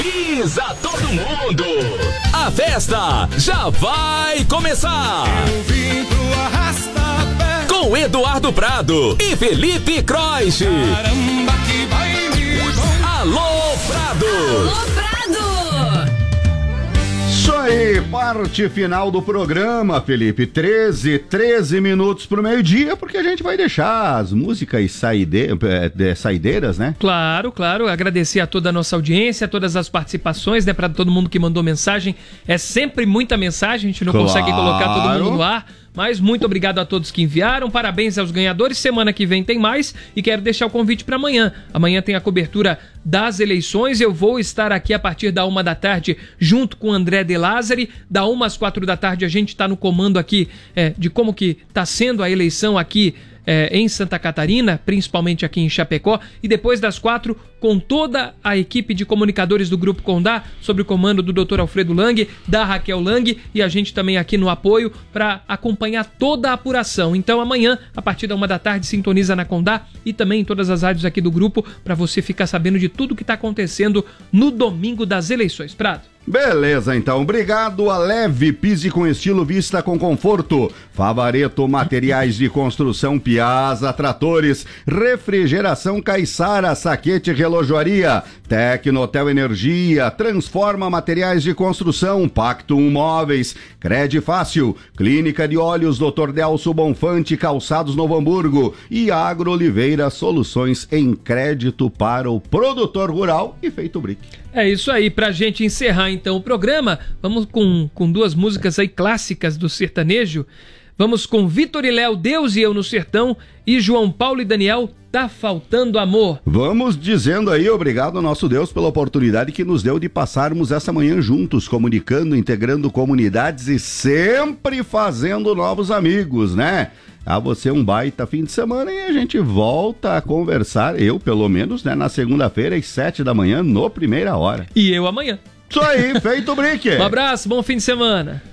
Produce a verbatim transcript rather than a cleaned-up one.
Pisa todo mundo! A festa já vai começar! Eu vim pro Arrasta-Pé com Eduardo Prado e Felipe Croix. Caramba, que baile bom! Alô, Prado! Alô, Prado! Isso aí, parte final do programa, Felipe. treze, treze minutos pro meio-dia, porque a gente vai deixar as músicas saide... saideiras, né? Claro, claro. Agradecer a toda a nossa audiência, a todas as participações, né? Pra todo mundo que mandou mensagem. É sempre muita mensagem, a gente não Claro. consegue colocar todo mundo no ar. Mas muito obrigado a todos que enviaram, parabéns aos ganhadores, semana que vem tem mais e quero deixar o convite para amanhã. Amanhã tem a cobertura das eleições, eu vou estar aqui a partir da uma da tarde junto com o André De Lázari, da uma às quatro da tarde a gente está no comando aqui é, de como que está sendo a eleição aqui É, em Santa Catarina, principalmente aqui em Chapecó, e depois das quatro, com toda a equipe de comunicadores do Grupo Condá, sob o comando do doutor Alfredo Lang, da Raquel Lang, e a gente também aqui no apoio para acompanhar toda a apuração. Então amanhã, a partir da uma da tarde, sintoniza na Condá e também em todas as rádios aqui do grupo, para você ficar sabendo de tudo que está acontecendo no domingo das eleições. Prado. Beleza, então. Obrigado a Leve, pise com estilo, vista com conforto. Favareto, materiais de construção, Piazza, tratores, refrigeração Caiçara, Saquete Relojoaria, Tecnotel Energia, Transforma Materiais de Construção, Pactum Móveis, Crede Fácil, Clínica de Óleos doutor Delso Bonfante, Calçados Novo Hamburgo e Agro Oliveira, soluções em crédito para o produtor rural e Feito Brick. É isso aí, pra gente encerrar então o programa, vamos com, com duas músicas aí clássicas do sertanejo. Vamos com Vitor e Léo, Deus e Eu no Sertão, e João Paulo e Daniel, Tá Faltando Amor. Vamos dizendo aí, obrigado ao nosso Deus pela oportunidade que nos deu de passarmos essa manhã juntos, comunicando, integrando comunidades e sempre fazendo novos amigos, né? A você um baita fim de semana e a gente volta a conversar, eu pelo menos, né, na segunda-feira às sete da manhã, no Primeira Hora. E eu amanhã. Isso aí, Feito Brick. Um abraço, bom fim de semana.